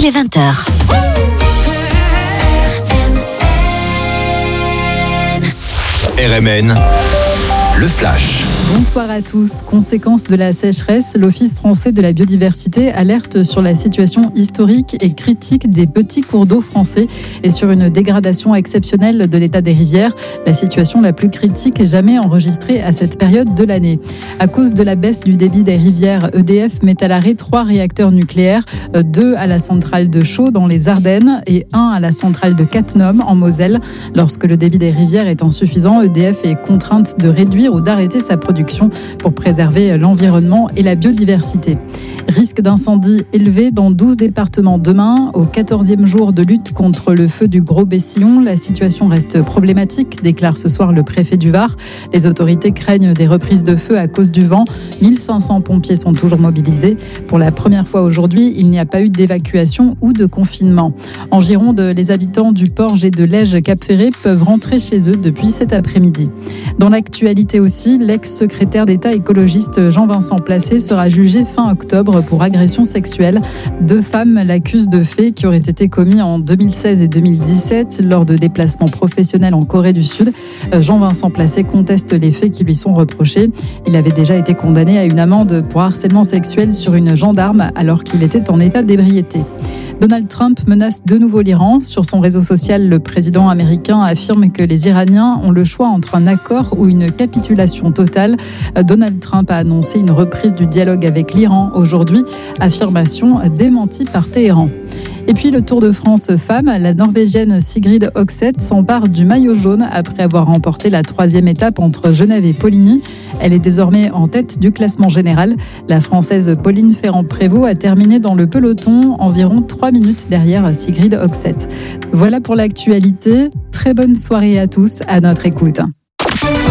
les 20h. RMN, le flash. Bonsoir à tous. Conséquence de la sécheresse, l'Office français de la biodiversité alerte sur la situation historique et critique des petits cours d'eau français et sur une dégradation exceptionnelle de l'état des rivières, la situation la plus critique jamais enregistrée à cette période de l'année. À cause de la baisse du débit des rivières, EDF met à l'arrêt 3 réacteurs nucléaires, 2 à la centrale de Chaux dans les Ardennes et 1 à la centrale de Cattenom en Moselle. Lorsque le débit des rivières est insuffisant, EDF est contrainte de réduire ou d'arrêter sa production pour préserver l'environnement et la biodiversité. Risque d'incendie élevé dans 12 départements demain. Au 14e jour de lutte contre le feu du Gros Bessillon, la situation reste problématique, déclare ce soir le préfet du Var. Les autorités craignent des reprises de feu à cause du vent. 1500 pompiers sont toujours mobilisés. Pour la première fois aujourd'hui, il n'y a pas eu d'évacuation ou de confinement. En Gironde, les habitants du Porge et de Lège-Cap-Ferré peuvent rentrer chez eux depuis cet après-midi. Dans l'actualité aussi, l'ex-secrétaire d'État écologiste Jean-Vincent Placé sera jugé fin octobre pour agression sexuelle. 2 femmes l'accusent de faits qui auraient été commis en 2016 et 2017 lors de déplacements professionnels en Corée du Sud. Jean-Vincent Placé conteste les faits qui lui sont reprochés. Il avait déjà été condamné à une amende pour harcèlement sexuel sur une gendarme alors qu'il était en état d'ébriété. Donald Trump menace de nouveau l'Iran. Sur son réseau social, le président américain affirme que les Iraniens ont le choix entre un accord ou une capitulation totale. Donald Trump a annoncé une reprise du dialogue avec l'Iran aujourd'hui. Affirmation démentie par Téhéran. Et puis le Tour de France femmes, la Norvégienne Sigrid Høgseth s'empare du maillot jaune après avoir remporté la 3e étape entre Genève et Poligny. Elle est désormais en tête du classement général. La Française Pauline Ferrand-Prévot a terminé dans le peloton, environ 3 minutes derrière Sigrid Høgseth. Voilà pour l'actualité. Très bonne soirée à tous, à notre écoute.